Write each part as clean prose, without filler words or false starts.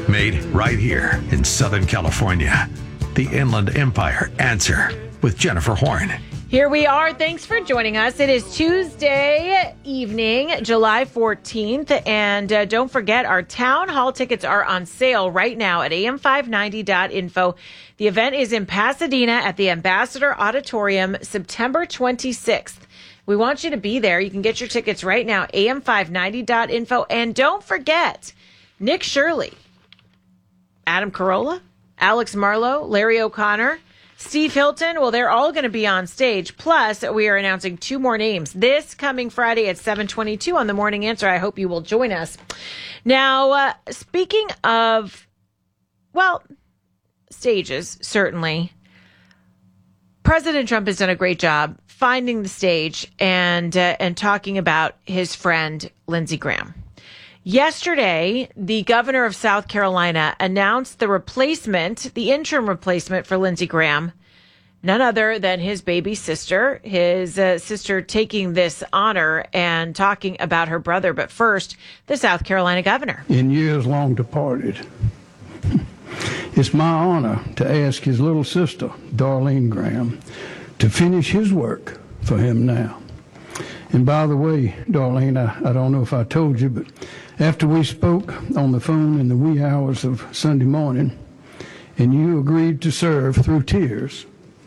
Made right here in Southern California. The Inland Empire Answer with Jennifer Horn. Here we are. Thanks for joining us. It is Tuesday evening, July 14th. And don't forget, our town hall tickets are on sale right now at am590.info. The event is in Pasadena at the Ambassador Auditorium, September 26th. We want you to be there. You can get your tickets right now, am590.info. And don't forget, Nick Shirley, Adam Carolla, Alex Marlowe, Larry O'Connor, Steve Hilton, well, they're all going to be on stage. Plus, we are announcing two more names this coming Friday at 7:22 on The Morning Answer. I hope you will join us. Now, speaking of, well, stages, certainly, President Trump has done a great job finding the stage and talking about his friend, Lindsey Graham. Yesterday, the governor of South Carolina announced the interim replacement for Lindsey Graham, none other than his baby sister, his sister taking this honor and talking about her brother. But first, the South Carolina governor. In years long departed, it's my honor to ask his little sister, Darlene Graham, to finish his work for him now. And by the way, Darlene, I don't know if I told you, but after we spoke on the phone in the wee hours of Sunday morning, and you agreed to serve through tears,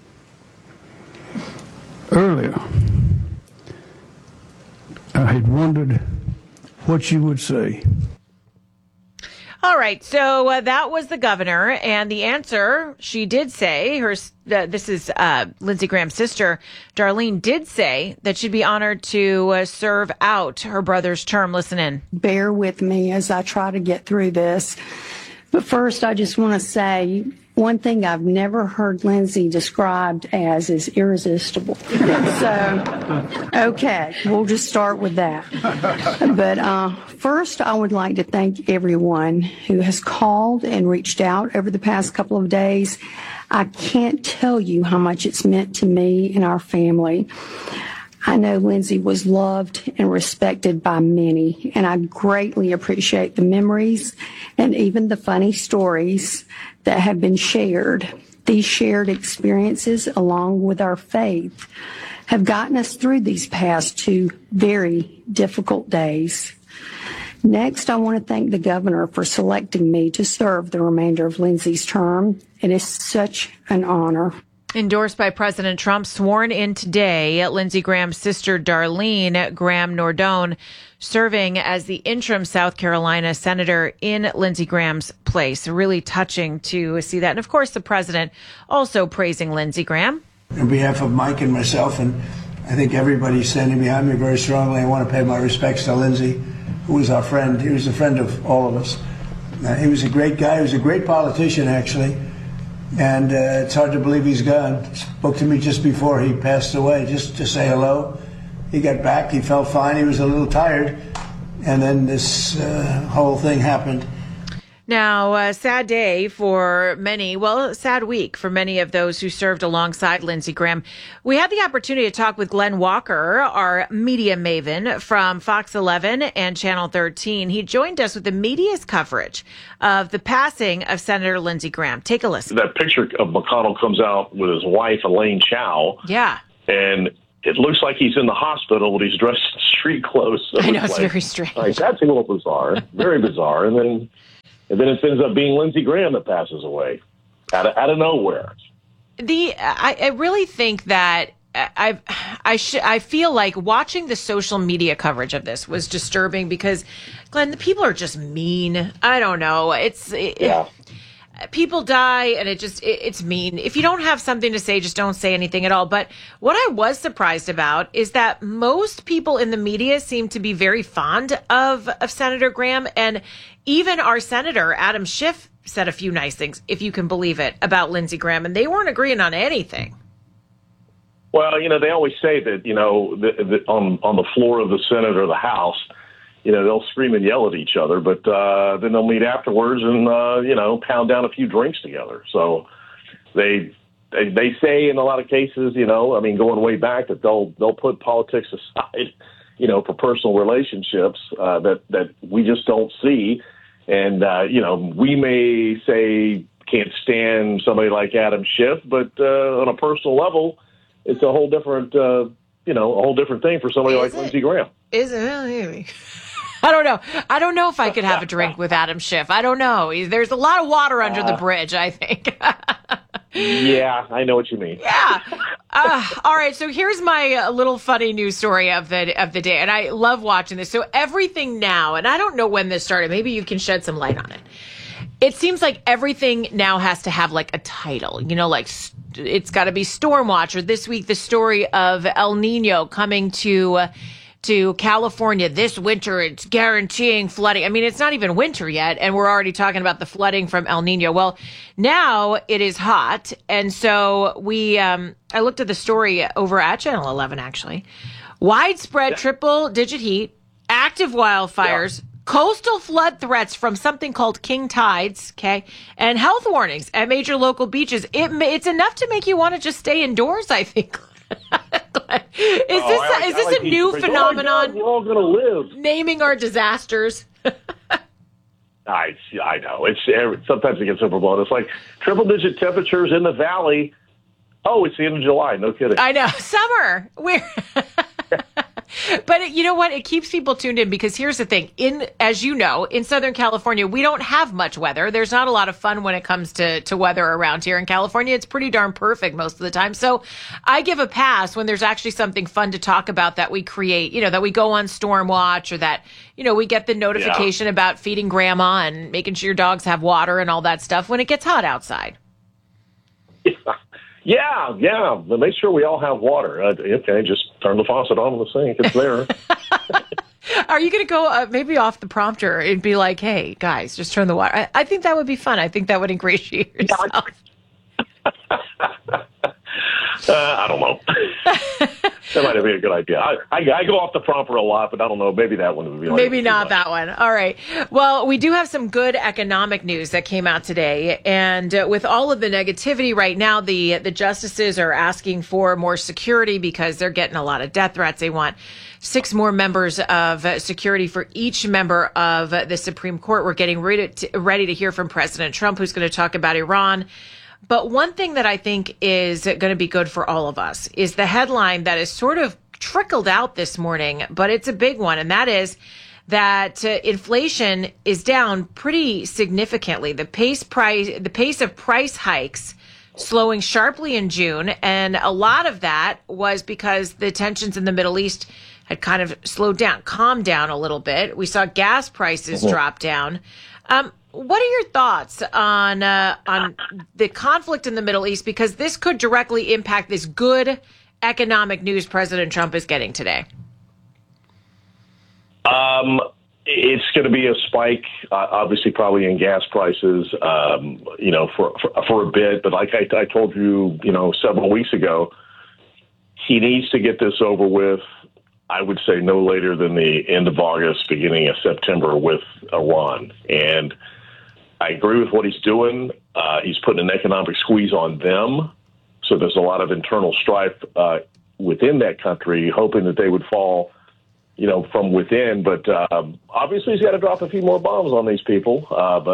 earlier, I had wondered what you would say. All right, so that was the governor, and the answer, she did say, this is Lindsey Graham's sister, Darlene, did say that she'd be honored to serve out her brother's term. Listen in. Bear with me as I try to get through this. But first, I just want to say one thing I've never heard Lindsey described as is irresistible. So, okay, we'll just start with that. But first, I would like to thank everyone who has called and reached out over the past couple of days. I can't tell you how much it's meant to me and our family. I know Lindsey was loved and respected by many, and I greatly appreciate the memories and even the funny stories that have been shared. These shared experiences, along with our faith, have gotten us through these past two very difficult days. Next, I want to thank the governor for selecting me to serve the remainder of Lindsey's term. It is such an honor. Endorsed by President Trump, sworn in today, Lindsey Graham's sister, Darlene Graham Nordone, serving as the interim South Carolina senator in Lindsey Graham's place. Really touching to see that. And of course, the president also praising Lindsey Graham. On behalf of Mike and myself, and I think everybody standing behind me very strongly, I want to pay my respects to Lindsey, who was our friend. He was a friend of all of us. He was a great guy. He was a great politician, actually. And it's hard to believe he's gone. Spoke to me just before he passed away, just to say hello. He got back. He felt fine. He was a little tired. And then this whole thing happened. Now, sad day for many, well, sad week for many of those who served alongside Lindsey Graham. We had the opportunity to talk with Glenn Walker, our media maven from Fox 11 and Channel 13. He joined us with the media's coverage of the passing of Senator Lindsey Graham. Take a listen. That picture of McConnell comes out with his wife, Elaine Chao. Yeah. And it looks like he's in the hospital, but he's dressed in street clothes. So I know, it's very strange. Like, that's a little bizarre, very bizarre. And then it ends up being Lindsey Graham that passes away out of nowhere. I really think that I feel like watching the social media coverage of this was disturbing because, Glenn, the people are just mean. I don't know. People die and it's mean. If you don't have something to say, just don't say anything at all. But what I was surprised about is that most people in the media seem to be very fond of Senator Graham. And even our senator, Adam Schiff, said a few nice things, if you can believe it, about Lindsey Graham. And they weren't agreeing on anything. Well, they always say that, on the floor of the Senate or the House, they'll scream and yell at each other, but then they'll meet afterwards and, pound down a few drinks together. So they say in a lot of cases, going way back, that they'll put politics aside, for personal relationships that we just don't see. And, we may say can't stand somebody like Adam Schiff, but on a personal level, it's a whole different, a whole different thing for somebody like Lindsey Graham. Is it? Maybe. I don't know. I don't know if I could have a drink with Adam Schiff. I don't know. There's a lot of water under the bridge, I think. Yeah, I know what you mean. Yeah. All right. So here's my little funny news story of the day, and I love watching this. So everything now, and I don't know when this started. Maybe you can shed some light on it. It seems like everything now has to have like a title. Like it's got to be Stormwatch, or this week the story of El Nino coming to California this winter. It's guaranteeing flooding. I mean, it's not even winter yet, and we're already talking about the flooding from El Nino. Well, now it is hot, and so I looked at the story over at Channel 11, actually. Widespread triple-digit heat, active wildfires, coastal flood threats from something called king tides, okay, and health warnings at major local beaches. It's enough to make you want to just stay indoors, I think. Is this a new phenomenon? We're all going to live. Naming our disasters. I know. Sometimes it gets overblown. It's like triple-digit temperatures in the valley. Oh, it's the end of July. No kidding. I know. Summer. But you know what? It keeps people tuned in, because here's the thing. As you know, in Southern California, we don't have much weather. There's not a lot of fun when it comes to weather around here in California. It's pretty darn perfect most of the time. So I give a pass when there's actually something fun to talk about that we create, that we go on Stormwatch, or that, we get the notification about feeding grandma and making sure your dogs have water and all that stuff when it gets hot outside. Yeah. But make sure we all have water. Okay, just turn the faucet on in the sink. It's there. Are you going to go maybe off the prompter and be like, hey, guys, just turn the water? I think that would be fun. I think that would ingratiate yourself. I don't know. That might be a good idea. I go off the prompter a lot, but I don't know. Maybe that one would be like maybe not that one. All right. Well, we do have some good economic news that came out today. And with all of the negativity right now, the justices are asking for more security because they're getting a lot of death threats. They want 6 more members of security for each member of the Supreme Court. We're getting ready to hear from President Trump, who's going to talk about Iran. But one thing that I think is going to be good for all of us is the headline that is sort of trickled out this morning, but it's a big one. And that is that inflation is down pretty significantly. The pace of price hikes slowing sharply in June. And a lot of that was because the tensions in the Middle East had kind of calmed down a little bit. We saw gas prices drop down. What are your thoughts on the conflict in the Middle East? Because this could directly impact this good economic news President Trump is getting today. It's going to be a spike, obviously, probably in gas prices, for a bit. But like I told you, several weeks ago, he needs to get this over with. I would say no later than the end of August, beginning of September with Iran. And I agree with what he's doing. He's putting an economic squeeze on them. So there's a lot of internal strife within that country, hoping that they would fall, from within. But obviously he's got to drop a few more bombs on these people.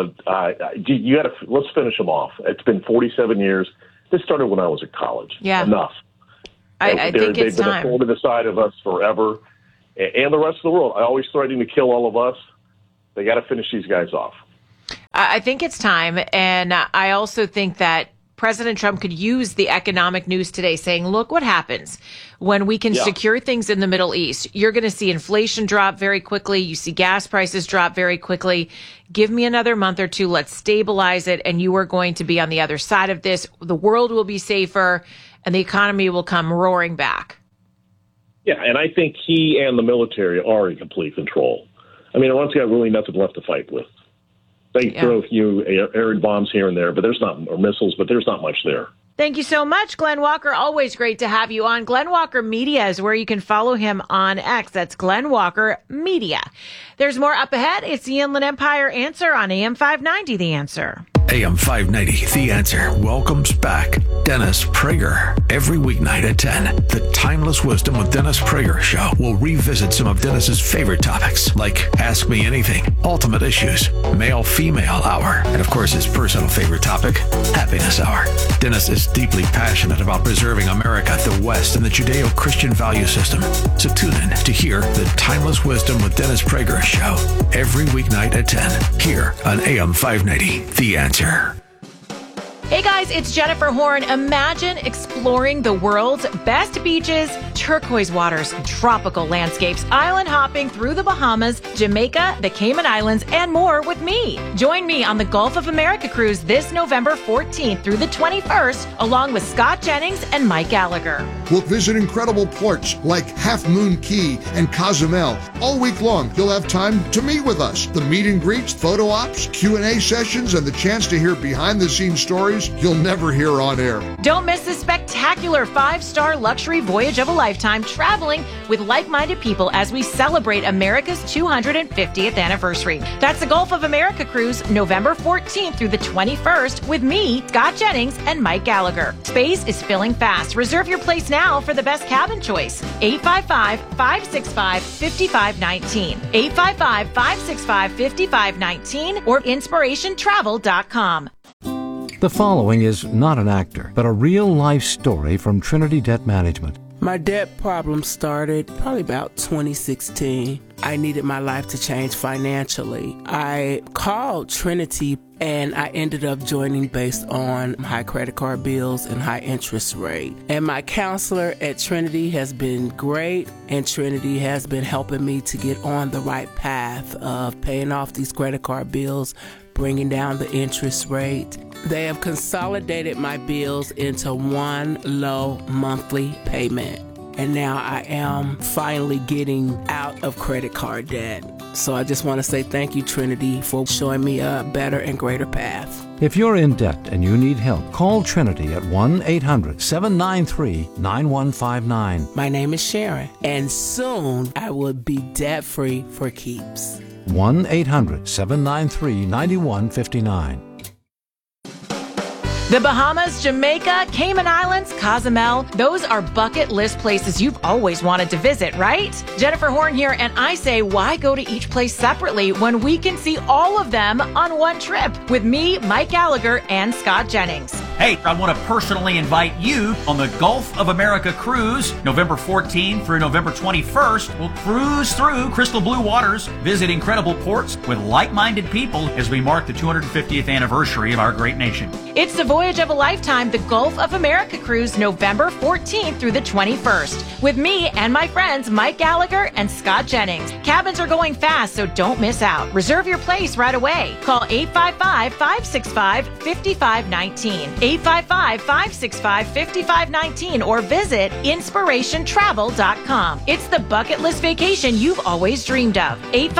Let's finish them off. It's been 47 years. This started when I was at college. Yeah. Enough. I think it's time. They've been a thorn to the side of us forever, and the rest of the world. I always threatening to kill all of us. They got to finish these guys off. I think it's time, and I also think that President Trump could use the economic news today saying, look what happens when we can secure things in the Middle East. You're going to see inflation drop very quickly. You see gas prices drop very quickly. Give me another month or two. Let's stabilize it, and you are going to be on the other side of this. The world will be safer, and the economy will come roaring back. Yeah, and I think he and the military are in complete control. I mean, Iran's got really nothing left to fight with. They throw a few air bombs here and there, or missiles, but there's not much there. Thank you so much, Glenn Walker. Always great to have you on. Glenn Walker Media is where you can follow him on X. That's Glenn Walker Media. There's more up ahead. It's the Inland Empire Answer on AM 590, The Answer. AM 590, The Answer welcomes back Dennis Prager. Every weeknight at 10, the Timeless Wisdom with Dennis Prager show will revisit some of Dennis's favorite topics, like Ask Me Anything, Ultimate Issues, Male-Female Hour, and of course his personal favorite topic, Happiness Hour. Dennis is deeply passionate about preserving America, the West, and the Judeo-Christian value system. So tune in to hear the Timeless Wisdom with Dennis Prager show every weeknight at 10 here on AM 590, The Answer. Hey guys, it's Jennifer Horn. Imagine exploring the world's best beaches, turquoise waters, tropical landscapes, island hopping through the Bahamas, Jamaica, the Cayman Islands, and more with me. Join me on the Gulf of America cruise this November 14th through the 21st, along with Scott Jennings and Mike Gallagher. We'll visit incredible ports like Half Moon Key and Cozumel. All week long, you'll have time to meet with us. The meet and greets, photo ops, Q&A sessions, and the chance to hear behind-the-scenes stories you'll never hear on air. Don't miss this spectacular 5-star luxury voyage of a lifetime traveling with like-minded people as we celebrate America's 250th anniversary. That's the Gulf of America cruise, November 14th through the 21st with me, Scott Jennings, and Mike Gallagher. Space is filling fast. Reserve your place now for the best cabin choice. 855-565-5519. 855-565-5519 or inspirationtravel.com. The following is not an actor, but a real-life story from Trinity Debt Management. My debt problem started probably about 2016. I needed my life to change financially. I called Trinity and I ended up joining based on high credit card bills and high interest rate. And my counselor at Trinity has been great, and Trinity has been helping me to get on the right path of paying off these credit card bills, bringing down the interest rate. They have consolidated my bills into one low monthly payment. And now I am finally getting out of credit card debt. So I just want to say thank you, Trinity, for showing me a better and greater path. If you're in debt and you need help, call Trinity at 1-800-793-9159. My name is Sharon, and soon I will be debt-free for keeps. 1-800-793-9159. The Bahamas, Jamaica, Cayman Islands, Cozumel, those are bucket list places you've always wanted to visit, right? Jennifer Horn here, and I say, why go to each place separately when we can see all of them on one trip with me, Mike Gallagher, and Scott Jennings? Hey, I want to personally invite you on the Gulf of America cruise, November 14th through November 21st. We'll cruise through crystal blue waters, visit incredible ports with like-minded people as we mark the 250th anniversary of our great nation. It's the voyage of a lifetime, the Gulf of America cruise, November 14th through the 21st, with me and my friends Mike Gallagher and Scott Jennings. Cabins are going fast, so don't miss out. Reserve your place right away. Call 855-565-5519. 855-565-5519 or visit inspirationtravel.com. It's the bucket list vacation you've always dreamed of.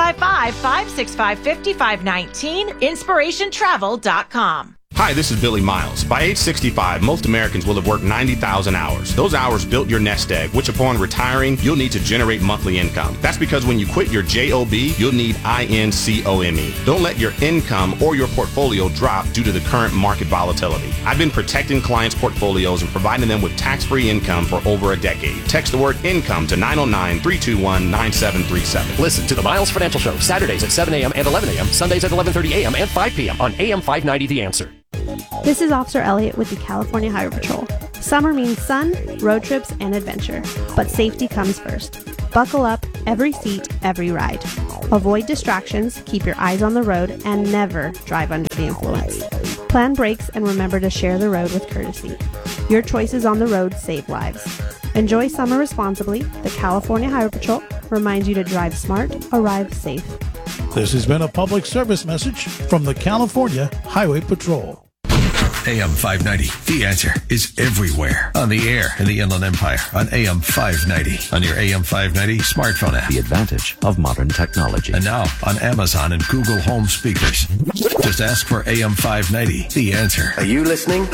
855-565-5519, inspirationtravel.com. Hi, this is Billy Miles. By age 65, most Americans will have worked 90,000 hours. Those hours built your nest egg, which upon retiring, you'll need to generate monthly income. That's because when you quit your JOB, you'll need INCOME. Don't let your income or your portfolio drop due to the current market volatility. I've been protecting clients' portfolios and providing them with tax-free income for over a decade. Text the word income to 909-321-9737. Listen to the Miles Financial Show, Saturdays at 7 a.m. and 11 a.m., Sundays at 11:30 a.m. and 5 p.m. on AM 590 The Answer. This is Officer Elliott with the California Highway Patrol. Summer means sun, road trips, and adventure, but safety comes first. Buckle up, every seat, every ride. Avoid distractions, keep your eyes on the road, and never drive under the influence. Plan brakes and remember to share the road with courtesy. Your choices on the road save lives. Enjoy summer responsibly. The California Highway Patrol reminds you to drive smart, arrive safe. This has been a public service message from the California Highway Patrol. AM 590, The Answer, is everywhere. On the air in the Inland Empire, on AM 590, on your AM 590 smartphone app. The advantage of modern technology. And now on Amazon and Google Home speakers. Just ask for AM 590, The Answer. Are you listening?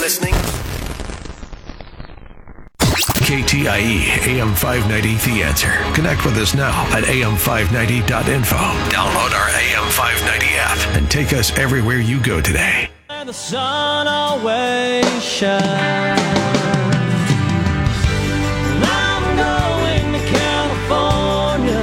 KTIE AM 590, The Answer. Connect with us now at am590.info. Download our AM 590 app and take us everywhere you go today. the sun always shines. And I'm going to California.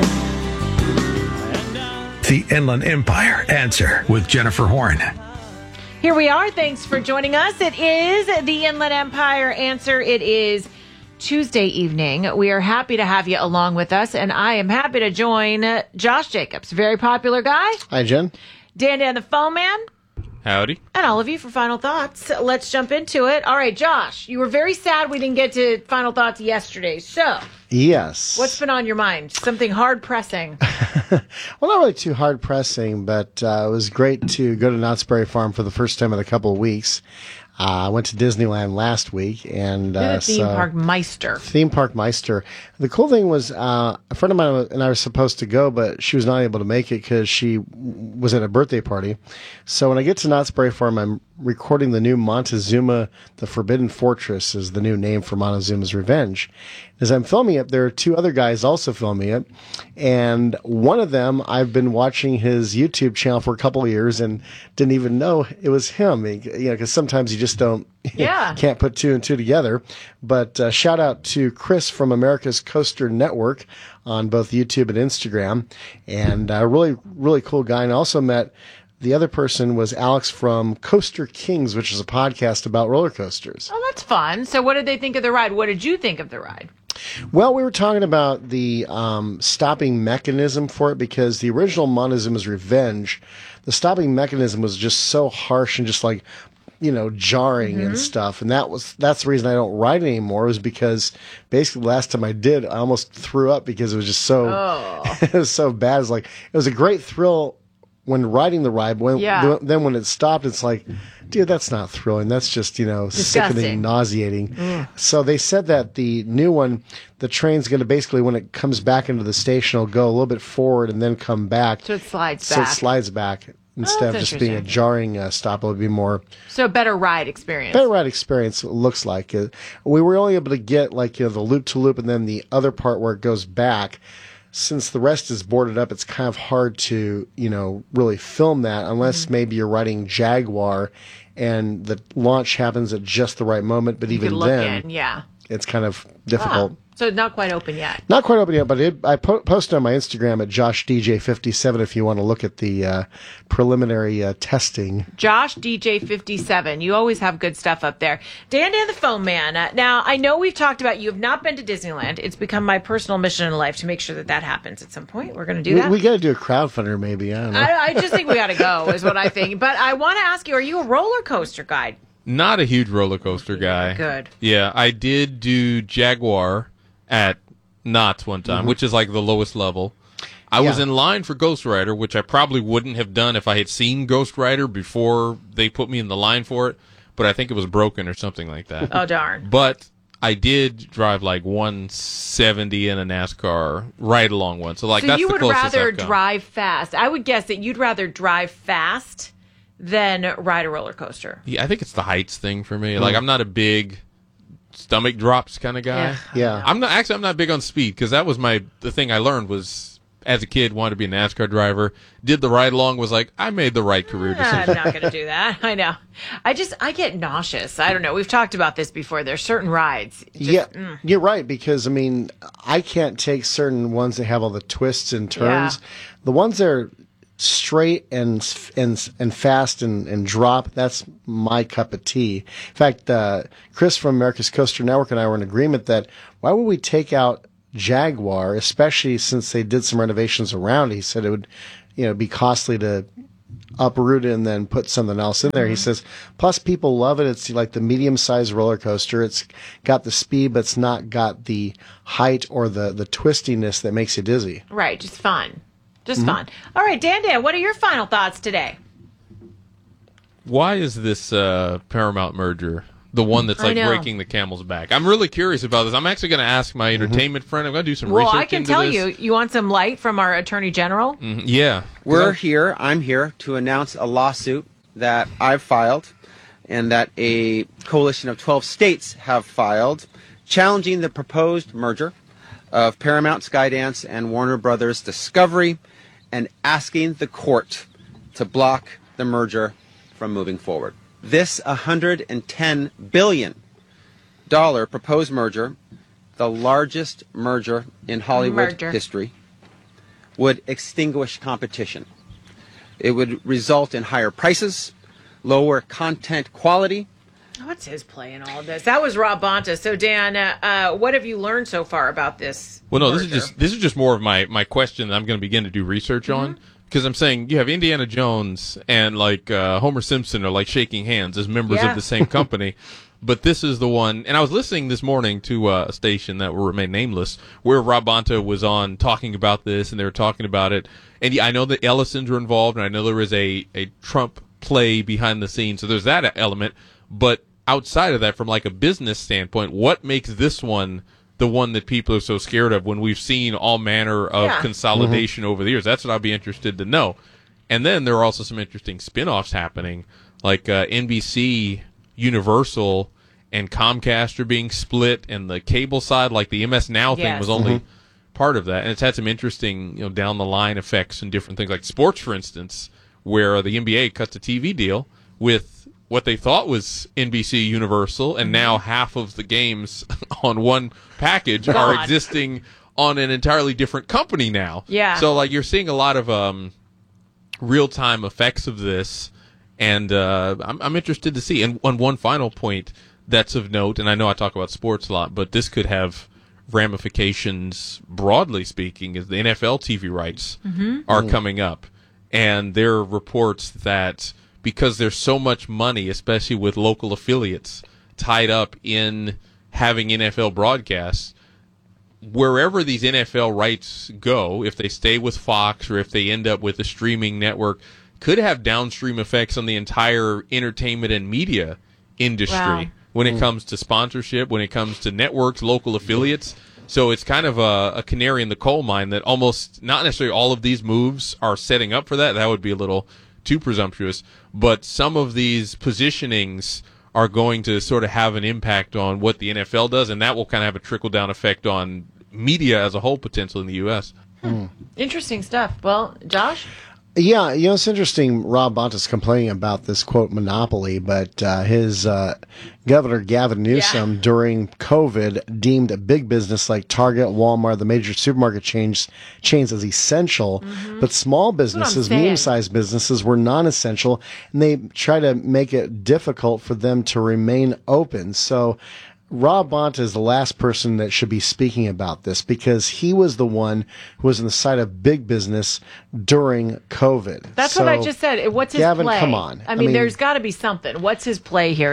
The Inland Empire Answer with Jennifer Horn. Here we are. Thanks for joining us. It is the Inland Empire Answer. It is Tuesday evening. We are happy to have you along with us, and I am happy to join Josh Jacobs, very popular guy. Hi, Jen. Dan the Phone Man. Howdy. And all of you for final thoughts. Let's jump into it. All right, Josh, you were very sad we didn't get to final thoughts yesterday. So, yes. What's been on your mind? Something hard pressing. Well, not really too hard pressing, but it was great to go to Knott's Berry Farm for the first time in a couple of weeks. I went to Disneyland last week, and You're the theme park meister. Theme park meister. The cool thing was a friend of mine and I were supposed to go, but she was not able to make it because she was at a birthday party. So when I get to Knott's Berry Farm, I'm recording the new Montezuma, the Forbidden Fortress is the new name for Montezuma's Revenge. As I'm filming it, there are two other guys also filming it, and one of them, I've been watching his YouTube channel for a couple of years and didn't even know it was him, because sometimes you just don't, can't put two and two together. But shout out to Chris from America's Coaster Network on both YouTube and Instagram, and really, really cool guy. And I also met the other person was Alex from Coaster Kings, which is a podcast about roller coasters. Oh, that's fun. So what did they think of the ride? What did you think of the ride? Well, we were talking about the stopping mechanism for it, because the original Montezuma's Revenge, the stopping mechanism was just so harsh and just like, jarring and stuff. And that's the reason I don't ride it anymore, was because basically the last time I did, I almost threw up because it was just so, it was so bad. It was a great thrill when riding the ride. Then when it stopped, it's like, dude, that's not thrilling. That's just, sickening, nauseating. So they said that the new one, the train's going to basically, when it comes back into the station, it'll go a little bit forward and then come back. So it slides back. So it slides back. Instead of just being a jarring stop, it would be more... So a better ride experience. Better ride experience, it looks like. We were only able to get, the loop-to-loop and then the other part where it goes back. Since the rest is boarded up, it's kind of hard to, really film that unless maybe you're riding Jaguar and the launch happens at just the right moment. But even then, it's kind of difficult. So not quite open yet. Not quite open yet, but I posted on my Instagram at JoshDJ57 if you want to look at the preliminary testing. Josh DJ57. You always have good stuff up there. Dan the Phone Man. Now, I know we've talked about you have not been to Disneyland. It's become my personal mission in life to make sure that happens at some point. We're going to do that. We got to do a crowdfunder maybe. I don't know. I just think we got to go is what I think. But I want to ask you, are you a roller coaster guy? Not a huge roller coaster guy. Good. Yeah, I did do Jaguar at Knott's one time, which is like the lowest level. I was in line for Ghost Rider, which I probably wouldn't have done if I had seen Ghost Rider before they put me in the line for it, but I think it was broken or something like that. Oh, darn. But I did drive like 170 in a NASCAR ride-along one. So that's you the would closest rather I've come. drive fast. I would guess that you'd rather drive fast than ride a roller coaster. Yeah, I think it's the heights thing for me. Like, I'm not a big stomach drops kind of guy. Yeah. I'm not big on speed, because that was the thing I learned was, as a kid, wanted to be a NASCAR driver. Did the ride along, was like, I made the right career decision. I'm not going to do that. I know. I get nauseous. I don't know. We've talked about this before. There's certain rides. You're right, because I can't take certain ones that have all the twists and turns. Yeah. The ones that are straight and fast and drop, that's my cup of tea. In fact, Chris from America's Coaster Network and I were in agreement that why would we take out Jaguar, especially since they did some renovations around it. He said it would be costly to uproot it and then put something else in there. He says, plus people love it. It's like the medium-sized roller coaster. It's got the speed, but it's not got the height or the twistiness that makes you dizzy. Right, just fun. Just fun. All right, Dan, what are your final thoughts today? Why is this Paramount merger the one that's like breaking the camel's back? I'm really curious about this. I'm actually going to ask my entertainment friend. I'm going to do some research into this. Well, I can tell you. You want some light from our Attorney General? Yeah. I'm here to announce a lawsuit that I've filed and that a coalition of 12 states have filed challenging the proposed merger of Paramount, Skydance, and Warner Brothers Discovery, and asking the court to block the merger from moving forward. This $110 billion proposed merger, the largest merger in Hollywood history, would extinguish competition. It would result in higher prices, lower content quality. What's his play in all of this? That was Rob Bonta. So, Dan, what have you learned so far about this? Well, no, merger? this is just more of my question that I'm going to begin to do research on. Because I'm saying you have Indiana Jones and Homer Simpson are like shaking hands as members of the same company. But this is the one, and I was listening this morning to a station that will remain nameless, where Rob Bonta was on talking about this, and they were talking about it. And I know the Ellisons were involved, and I know there was a Trump play behind the scenes, so there's that element. But outside of that, from like a business standpoint, what makes this one the one that people are so scared of when we've seen all manner of consolidation over the years? That's what I'd be interested to know. And then there are also some interesting spin-offs happening, like NBC, Universal, and Comcast are being split, and the cable side, like the MS Now thing, was only part of that. And it's had some interesting, down the line effects and different things, like sports, for instance, where the NBA cuts a TV deal with what they thought was NBC Universal, and now half of the games on one package are existing on an entirely different company now. Yeah. So you're seeing a lot of real-time effects of this, and I'm interested to see. And on one final point that's of note, and I know I talk about sports a lot, but this could have ramifications, broadly speaking, as the NFL TV rights are coming up. And there are reports that because there's so much money, especially with local affiliates, tied up in having NFL broadcasts, wherever these NFL rights go, if they stay with Fox or if they end up with a streaming network, could have downstream effects on the entire entertainment and media industry when it comes to sponsorship, when it comes to networks, local affiliates. So it's kind of a canary in the coal mine that almost, not necessarily all of these moves are setting up for that. That would be a little too presumptuous. But some of these positionings are going to sort of have an impact on what the NFL does, and that will kind of have a trickle-down effect on media as a whole, potentially, in the U.S. Interesting stuff. Well, Josh? Yeah, it's interesting. Rob Bonta's complaining about this, quote, monopoly, but his Governor Gavin Newsom during COVID deemed a big business like Target, Walmart, the major supermarket chains as essential, but small businesses, medium-sized businesses were non-essential, and they try to make it difficult for them to remain open. So Rob Bonta is the last person that should be speaking about this because he was the one who was on the side of big business during COVID. That's what I just said. What's his Gavin, play? come on. I mean, there's got to be something. What's his play here?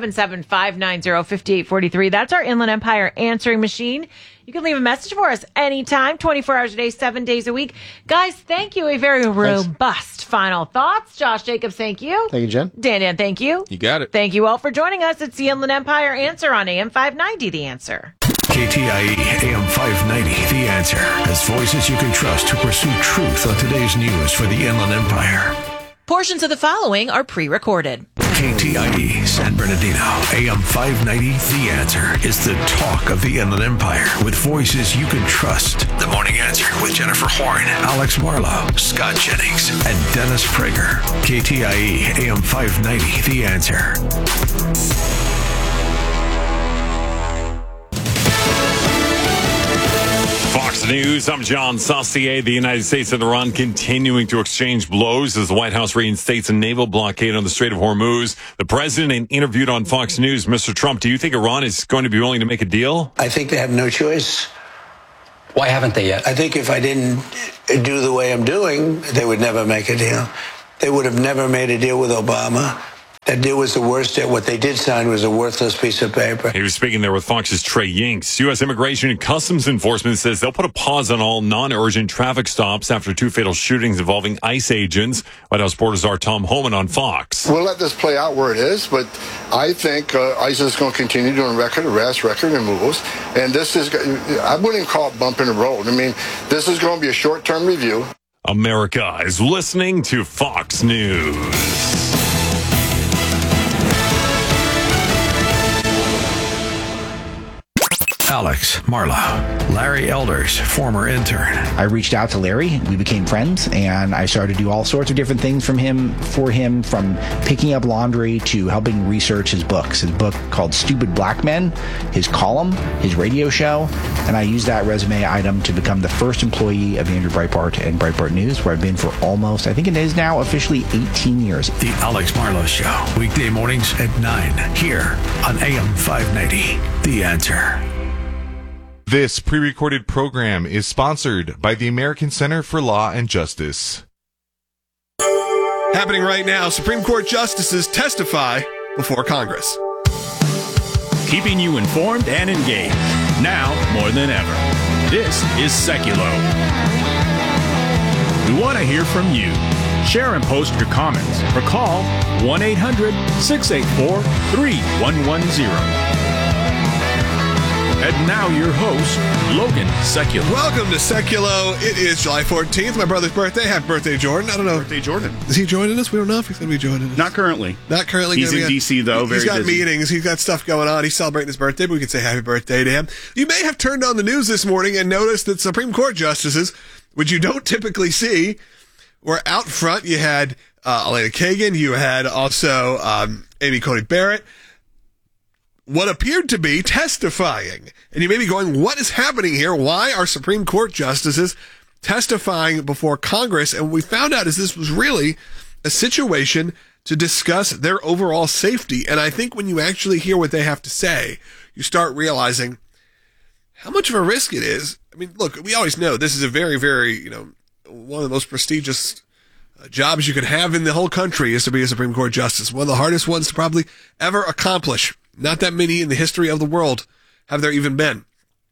877-590-5843. That's our Inland Empire answering machine. You can leave a message for us anytime, 24 hours a day, 7 days a week. Guys, thank you. A very robust final thoughts. Josh Jacobs, thank you. Thank you, Jen. Dan, thank you. You got it. Thank you all for joining us. It's the Inland Empire Answer on AM 590, The Answer. KTIE AM 590, The Answer, has voices you can trust to pursue truth on today's news for the Inland Empire. Portions of the following are pre-recorded. KTIE San Bernardino, AM 590, The Answer is the talk of the Inland Empire with voices you can trust. The Morning Answer with Jennifer Horn, Alex Marlowe, Scott Jennings, and Dennis Prager. KTIE AM 590, The Answer. Fox News, I'm John Saucier. The United States and Iran continuing to exchange blows as the White House reinstates a naval blockade on the Strait of Hormuz. The president interviewed on Fox News. Mr. Trump, do you think Iran is going to be willing to make a deal? I think they have no choice. Why haven't they yet? I think if I didn't do the way I'm doing, they would never make a deal. They would have never made a deal with Obama. That deal was the worst. What they did sign was a worthless piece of paper. He was speaking there with Fox's Trey Yinks. U.S. Immigration and Customs Enforcement says they'll put a pause on all non-urgent traffic stops after two fatal shootings involving ICE agents. White House reporter czar Tom Homan on Fox. We'll let this play out where it is, but I think ICE is going to continue doing record arrests, record removals, and this is, I wouldn't even call it bumping the road. I mean, this is going to be a short-term review. America is listening to Fox News. Alex Marlowe, Larry Elders, former intern. I reached out to Larry. We became friends, and I started to do all sorts of different things for him, from picking up laundry to helping research his books. His book called Stupid Black Men, his column, his radio show, and I used that resume item to become the first employee of Andrew Breitbart and Breitbart News, where I've been for almost, I think it is now officially 18 years. The Alex Marlowe Show, weekday mornings at 9, here on AM 590. The Answer. This pre-recorded program is sponsored by the American Center for Law and Justice. Happening right now, Supreme Court justices testify before Congress. Keeping you informed and engaged, now more than ever. This is Seculo. We want to hear from you. Share and post your comments or call 1-800-684-3110. And now your host, Logan Seculo. Welcome to Seculo. It is July 14th, my brother's birthday. Happy birthday, Jordan. I don't know. Birthday, Jordan. Is he joining us? We don't know if he's going to be joining us. Not currently. Not currently. He's in D.C., though. He's got busy meetings. He's got stuff going on. He's celebrating his birthday, but we can say happy birthday to him. You may have turned on the news this morning and noticed that Supreme Court justices, which you don't typically see, were out front. You had Elena Kagan. You had also Amy Coney Barrett. What appeared to be testifying. And you may be going, what is happening here? Why are Supreme Court justices testifying before Congress? And what we found out is this was really a situation to discuss their overall safety. And I think when you actually hear what they have to say, you start realizing how much of a risk it is. I mean, look, we always know this is a very, very, one of the most prestigious jobs you could have in the whole country is to be a Supreme Court justice. One of the hardest ones to probably ever accomplish. Not that many in the history of the world have there even been.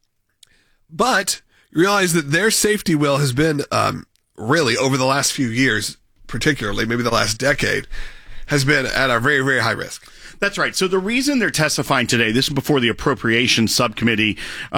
But you realize that their safety will has been really over the last few years, particularly maybe the last decade, has been at a very, very high risk. That's right. So the reason they're testifying today, this is before the Appropriations Subcommittee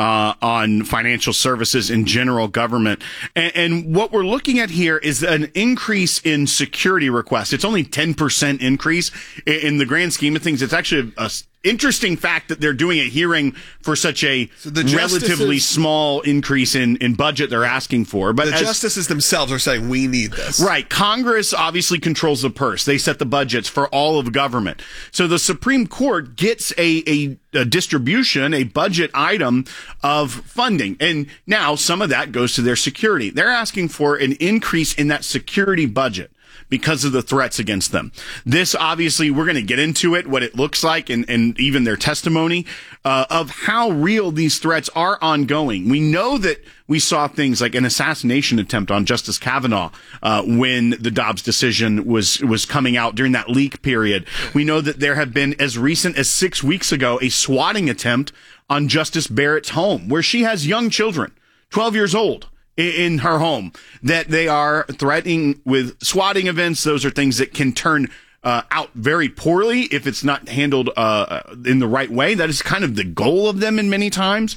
on Financial Services in General Government. And what we're looking at here is an increase in security requests. It's only 10% increase in the grand scheme of things. It's actually a interesting fact that they're doing a hearing for such a relatively small increase in budget they're asking for. But the justices themselves are saying we need this. Right. Congress obviously controls the purse. They set the budgets for all of government. So the Supreme Court gets a distribution, a budget item of funding. And now some of that goes to their security. They're asking for an increase in that security budget because of the threats against them. This, obviously, we're going to get into it, what it looks like, and even their testimony of how real these threats are ongoing. We know that we saw things like an assassination attempt on Justice Kavanaugh when the Dobbs decision was coming out during that leak period. We know that there have been, as recent as 6 weeks ago, a swatting attempt on Justice Barrett's home, where she has young children, 12 years old, in her home, that they are threatening with swatting events. Those are things that can turn out very poorly if it's not handled in the right way. That is kind of the goal of them in many times.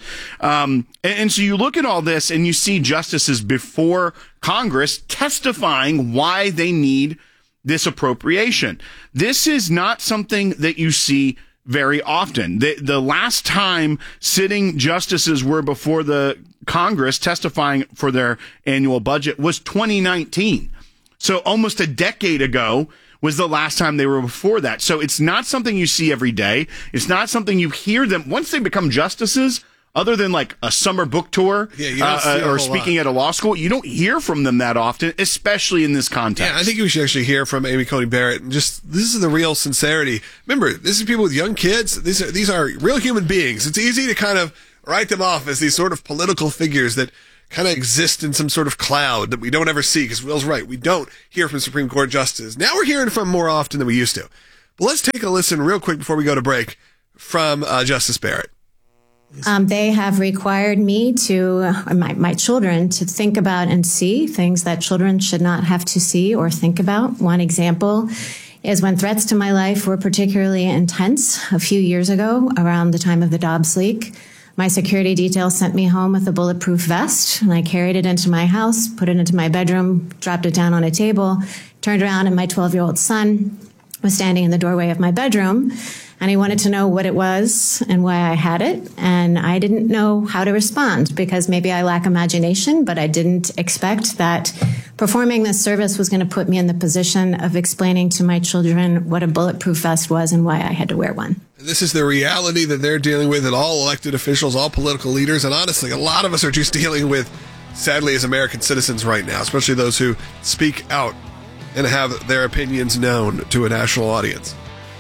And so you look at all this and you see justices before Congress testifying why they need this appropriation. This is not something that you see very often. The last time sitting justices were before the Congress testifying for their annual budget was 2019. So almost a decade ago was the last time they were before that. So it's not something you see every day. It's not something you hear them once they become justices. Other than like a summer book tour or speaking at a law school, you don't hear from them that often, especially in this context. Yeah, I think we should actually hear from Amy Coney Barrett. And just this is the real sincerity. Remember, this is people with young kids. These are real human beings. It's easy to kind of write them off as these sort of political figures that kind of exist in some sort of cloud that we don't ever see. Because Will's right, we don't hear from Supreme Court justices. Now we're hearing from more often than we used to. But let's take a listen real quick before we go to break from Justice Barrett. They have required me to, my children, to think about and see things that children should not have to see or think about. One example is when threats to my life were particularly intense a few years ago around the time of the Dobbs leak. My security detail sent me home with a bulletproof vest, and I carried it into my house, put it into my bedroom, dropped it down on a table, turned around, and my 12-year-old son was standing in the doorway of my bedroom. and he wanted to know what it was and why I had it. And I didn't know how to respond because maybe I lack imagination, but I didn't expect that performing this service was going to put me in the position of explaining to my children what a bulletproof vest was and why I had to wear one. This is the reality that they're dealing with, and all elected officials, all political leaders, and honestly, a lot of us are just dealing with, sadly, as American citizens right now, especially those who speak out and have their opinions known to a national audience.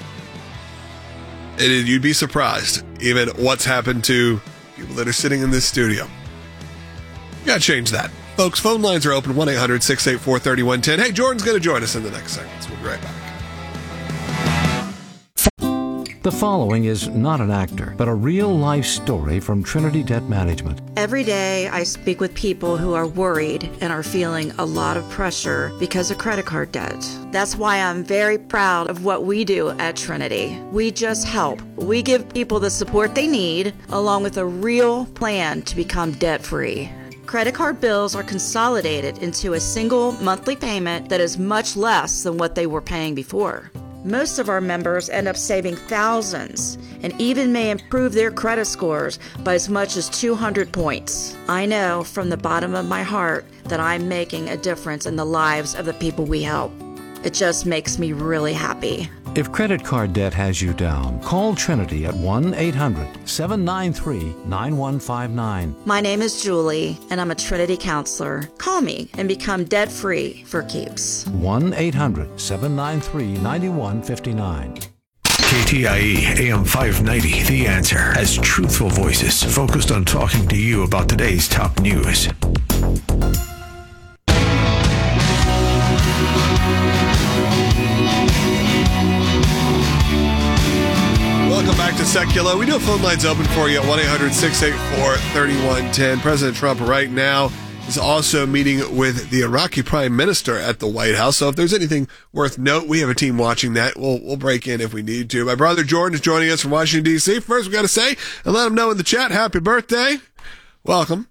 You'd be surprised, even what's happened to people that are sitting in this studio. You gotta change that. Folks, phone lines are open, 1-800-684-3110. Hey, Jordan's gonna join us in the next segments. We'll be right back. The following is not an actor, but a real-life story from Trinity Debt Management. Every day I speak with people who are worried and are feeling a lot of pressure because of credit card debt. That's why I'm very proud of what we do at Trinity. We just help. We give people the support they need, along with a real plan to become debt-free. Credit card bills are consolidated into a single monthly payment that is much less than what they were paying before. Most of our members end up saving thousands and even may improve their credit scores by as much as 200 points. I know from the bottom of my heart that I'm making a difference in the lives of the people we help. It just makes me really happy. If credit card debt has you down, call Trinity at 1-800-793-9159. My name is Julie, and I'm a Trinity counselor. Call me and become debt-free for keeps. 1-800-793-9159. KTIE AM 590, The Answer, has truthful voices focused on talking to you about today's top news. Welcome back to Secular. We do have phone lines open for you at 1-800-684-3110. President Trump right now is also meeting with the Iraqi Prime Minister at the White House. So if there's anything worth note, we have a team watching that. We'll break in if we need to. My brother Jordan is joining us from Washington, D.C. First, we got to say and let him know in the chat, happy birthday. Welcome.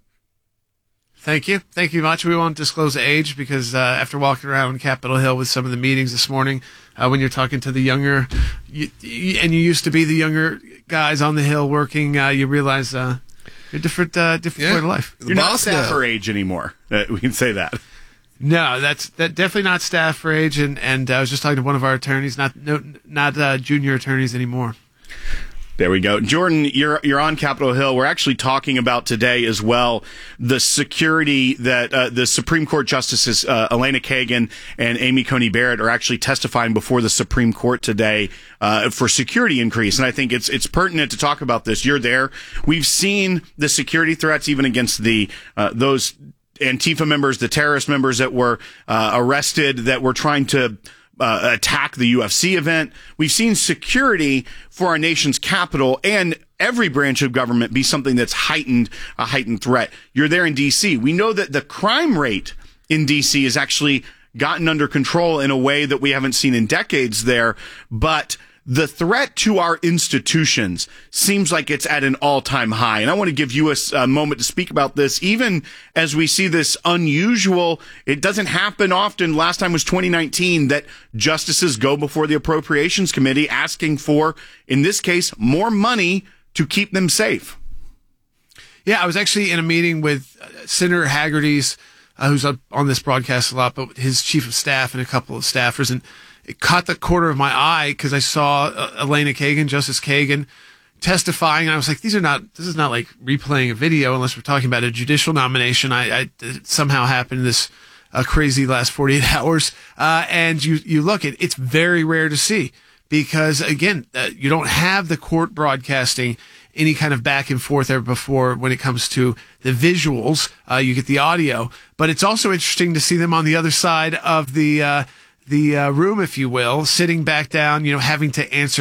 Thank you. Thank you much. We won't disclose age because after walking around Capitol Hill with some of the meetings this morning, when you're talking to the younger, and you used to be the younger guys on the Hill working, you realize you're different point of life. You're not staff for age anymore. We can say that. No, that's definitely not staff for age. And I was just talking to one of our attorneys, not junior attorneys anymore. There we go. Jordan, you're on Capitol Hill. We're actually talking about today as well the security that the Supreme Court Justices Elena Kagan and Amy Coney Barrett are actually testifying before the Supreme Court today for security increase. And I think it's pertinent to talk about this. You're there. We've seen the security threats even against the those Antifa members, the terrorist members that were arrested, that were trying to attack the UFC event. We've seen security for our nation's capital and every branch of government be something that's a heightened threat. You're there in D.C. We know that the crime rate in D.C. has actually gotten under control in a way that we haven't seen in decades there, but the threat to our institutions seems like it's at an all-time high. And I want to give you a moment to speak about this, even as we see this unusual, it doesn't happen often. Last time was 2019 that justices go before the Appropriations Committee asking for, in this case, more money to keep them safe. Yeah, I was actually in a meeting with Senator Haggerty's, who's on this broadcast a lot, but his chief of staff and a couple of staffers, and it caught the corner of my eye because I saw Elena Kagan, Justice Kagan, testifying. And I was like, this is not like replaying a video unless we're talking about a judicial nomination. It somehow happened in this crazy last 48 hours. And you look at it's very rare to see because, again, you don't have the court broadcasting any kind of back and forth ever before when it comes to the visuals. You get the audio. But it's also interesting to see them on the other side of the room, if you will, sitting back down, having to answer